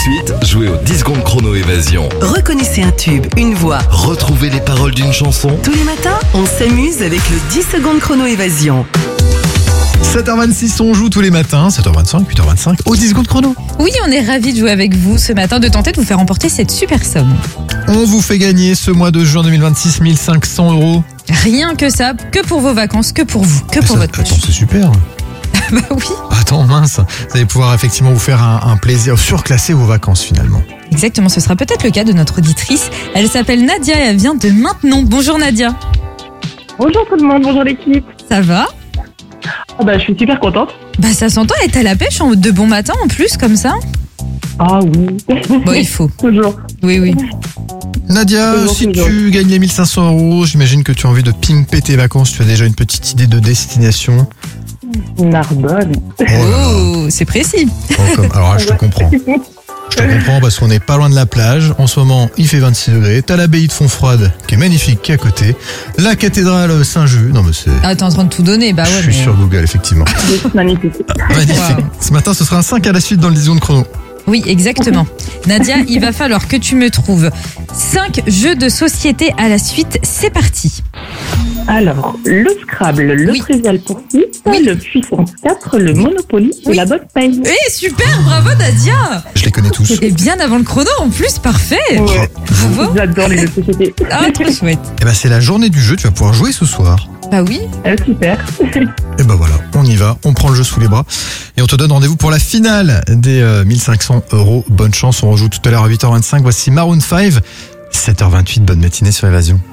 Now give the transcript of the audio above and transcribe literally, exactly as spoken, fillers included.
suite, jouez au dix secondes chrono évasion. Reconnaissez un tube, une voix. Retrouvez les paroles d'une chanson. Tous les matins, on s'amuse avec le dix secondes chrono évasion. sept heures vingt-six, on joue tous les matins, sept heures vingt-cinq, huit heures vingt-cinq, au dix secondes chrono. Oui, on est ravis de jouer avec vous ce matin, de tenter de vous faire remporter cette super somme. On vous fait gagner ce mois de juin deux mille vingt-six mille cinq cents euros. Rien que ça, que pour vos vacances, que pour vous, que pour Ça, votre poche. attends, c'est super. Bah oui, Attends, mince, vous allez pouvoir effectivement vous faire un, un plaisir, surclasser vos vacances finalement. exactement, ce sera peut-être le cas de notre auditrice. Elle s'appelle Nadia et elle vient de Maintenon. Bonjour Nadia. Bonjour tout le monde, bonjour l'équipe. Ça va? Ah bah, je suis super contente. Bah ça s'entend, elle est à la pêche en de bon matin en plus, comme ça. Ah oui. Bon, il faut. Toujours. Oui, oui. Nadia, Toujours, si toujours. tu gagnes les mille cinq cents euros, j'imagine que tu as envie de pimper tes vacances, tu as déjà une petite idée de destination. Narbonne. Oh là là. Oh, c'est précis. Oh, comme- Alors là, je te comprends. Je te comprends parce qu'on n'est pas loin de la plage. En ce moment, il fait vingt-six degrés. T'as l'abbaye de Fontfroide qui est magnifique, qui est à côté. La cathédrale Saint-Just. Non, mais c'est. Ah, t'es en train de tout donner, bah ouais. je suis mais- sur Google, effectivement. C'est magnifique. Magnifique. Wow. Ce matin, ce sera un cinq à la suite dans le dix secondes chrono. Oui, exactement. Nadia, il va falloir que tu me trouves cinq jeux de société à la suite. C'est parti. Alors, le Scrabble, le Oui. Trivial Poursuite, Oui. le Puissance quatre, le Monopoly Oui. et la Bonne Paye. Eh, super, bravo Nadia. Je les connais tous. Et bien avant le chrono en plus, parfait. Ouais. Bravo. J'adore les jeux de société. Ah, trop chouette. Et ben, c'est la journée du jeu. Tu vas pouvoir jouer ce soir. Bah oui. Ah, super. Et ben voilà, on y va. On prend le jeu sous les bras. Et on te donne rendez-vous pour la finale des euh, mille cinq cents euros. Bonne chance. On rejoue tout à l'heure à huit heures vingt-cinq. Voici Maroon cinq. sept heures vingt-huit. Bonne matinée sur Évasion.